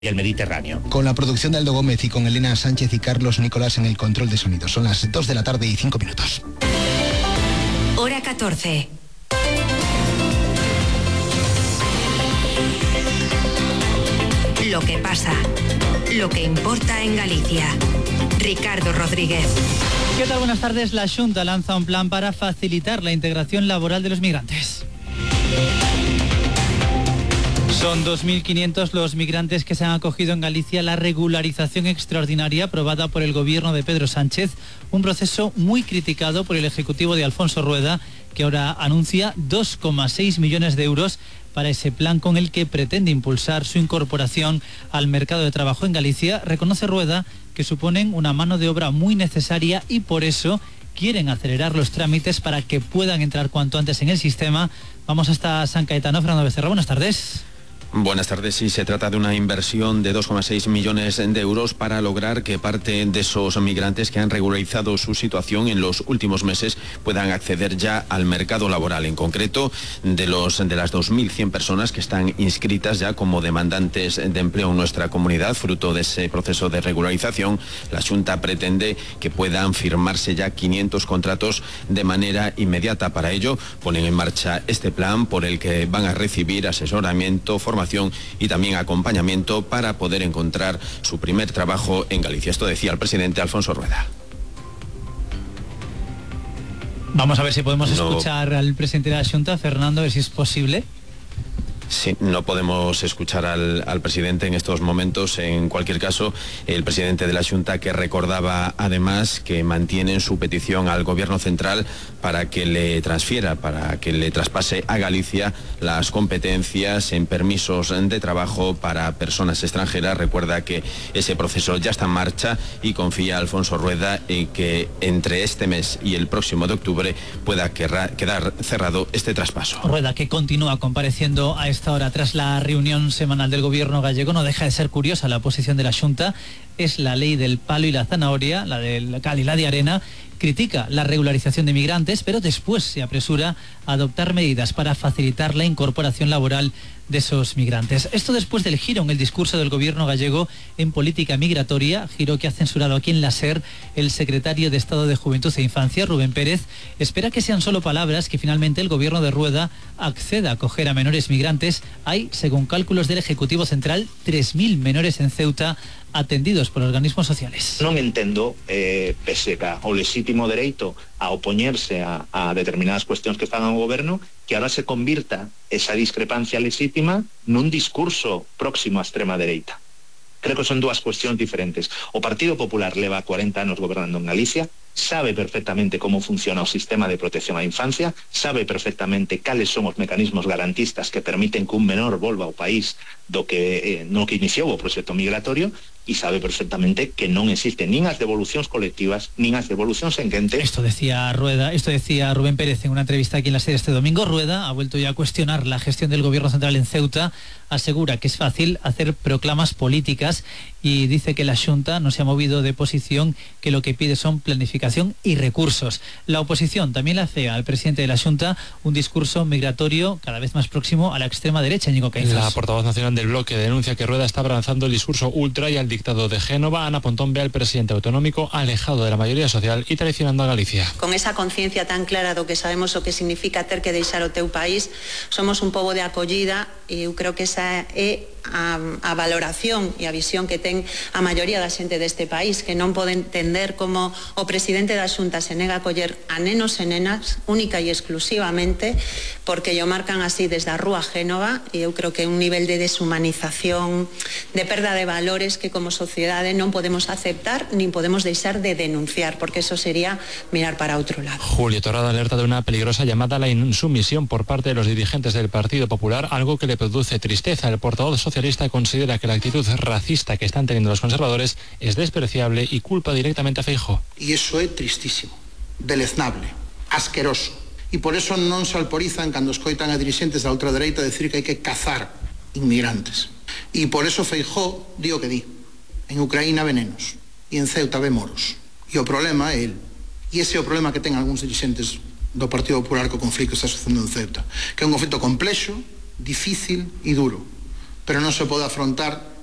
y el Mediterráneo. Con la producción de Aldo Gómez y con Elena Sánchez y Carlos Nicolás en el control de sonido. Son las 2 de la tarde y 5 minutos. Hora 14. Lo que pasa, lo que importa en Galicia. Ricardo Rodríguez. ¿Qué tal? Buenas tardes. La Xunta lanza un plan para facilitar la integración laboral de los migrantes. Son 2.500 los migrantes que se han acogido en Galicia a la regularización extraordinaria aprobada por el gobierno de Pedro Sánchez, un proceso muy criticado por el Ejecutivo de Alfonso Rueda, que ahora anuncia 2,6 millones de euros para ese plan con el que pretende impulsar su incorporación al mercado de trabajo en Galicia. Reconoce Rueda que suponen una mano de obra muy necesaria y por eso quieren acelerar los trámites para que puedan entrar cuanto antes en el sistema. Vamos hasta San Cayetano. Fernando Becerra, buenas tardes. Buenas tardes. Sí, se trata de una inversión de 2,6 millones de euros para lograr que parte de esos migrantes que han regularizado su situación en los últimos meses puedan acceder ya al mercado laboral. En concreto, de las 2.100 personas que están inscritas ya como demandantes de empleo en nuestra comunidad, fruto de ese proceso de regularización, la Xunta pretende que puedan firmarse ya 500 contratos de manera inmediata. Para ello, ponen en marcha este plan por el que van a recibir asesoramiento, formación y también acompañamiento para poder encontrar su primer trabajo en Galicia. Esto decía el presidente Alfonso Rueda. Vamos a ver si podemos escuchar al presidente de la Xunta, Fernando, a ver si es posible. Sí, no podemos escuchar al presidente en estos momentos. En cualquier caso, el presidente de la Xunta, que recordaba además que mantienen su petición al Gobierno central para que le transfiera, para que le traspase a Galicia las competencias en permisos de trabajo para personas extranjeras. Recuerda que ese proceso ya está en marcha y confía Alfonso Rueda en que entre este mes y el próximo de octubre pueda quedar cerrado este traspaso. Rueda, que continúa compareciendo a esta hora tras la reunión semanal del gobierno gallego. No deja de ser curiosa la posición de la Xunta. Es la ley del palo y la zanahoria, la del cal y la de arena. Critica la regularización de migrantes, pero después se apresura a adoptar medidas para facilitar la incorporación laboral de esos migrantes. Esto después del giro en el discurso del gobierno gallego en política migratoria, giro que ha censurado aquí en la SER el secretario de Estado de Juventud e Infancia, Rubén Pérez. Espera que sean solo palabras, que finalmente el gobierno de Rueda acceda a acoger a menores migrantes. Hay, según cálculos del Ejecutivo Central, 3.000 menores en Ceuta atendidos por organismos sociales. Non entendo, pese ao lexítimo dereito a opoñerse a determinadas cuestións que fan ao goberno, que ahora se convirta esa discrepancia lexítima nun discurso próximo á extrema dereita. Creo que son dúas cuestións diferentes. O Partido Popular leva 40 anos gobernando en Galicia, sabe perfectamente como funciona o sistema de protección á infancia, sabe perfectamente cales son os mecanismos garantistas que permiten que un menor volva ao país no que iniciou o proxecto migratorio, y sabe perfectamente que non existen nin as devolucións colectivas nin as devolucións en quente. Esto decía Rubén Pérez en una entrevista aquí en la SER este domingo. Rueda ha vuelto ya a cuestionar la gestión del gobierno central en Ceuta, asegura que es fácil hacer proclamas políticas y dice que la Xunta no se ha movido de posición, que lo que pide son planificación y recursos. La oposición también le hace al presidente de la Xunta un discurso migratorio cada vez más próximo a la extrema derecha, Íñigo Caizos. La portavoz nacional del bloque denuncia que Rueda está abrazando el discurso ultra y al dictado de Génova. Ana Pontón ve al presidente autonómico alejado de la mayoría social y traicionando a Galicia. Con esa conciencia tan clara do que sabemos o que significa ter que deixar o teu país, somos un pobo de acollida e eu creo que esa é a valoración e a visión que ten a maioría da xente deste país, que non pode entender como o presidente da Xunta se nega a coller a nenos e nenas única e exclusivamente porque yo marcan así desde a Rúa Génova, e eu creo que é un nivel de deshumanización, de perda de valores que como sociedade non podemos aceptar nin podemos deixar de denunciar, porque eso sería mirar para outro lado. Julio Torrada alerta de una peligrosa llamada a la insumisión por parte de los dirigentes del Partido Popular, algo que le produce tristeza. El portavoz socialista considera que la actitud racista que están teniendo los conservadores es despreciable y culpa directamente a Feijóo. Y eso é tristísimo, deleznable, asqueroso. E por eso non se alporizan cando escoitan a dirixentes da ultradereita decir que hai que cazar inmigrantes. E por eso Feijóo di o que di. En Ucraína venenos e en Ceuta ve moros. E o problema é el. E ese é o problema que ten algúns dirixentes do Partido Popular co conflito que está sucedendo en Ceuta, que é un conflito complexo, difícil e duro, pero non se pode afrontar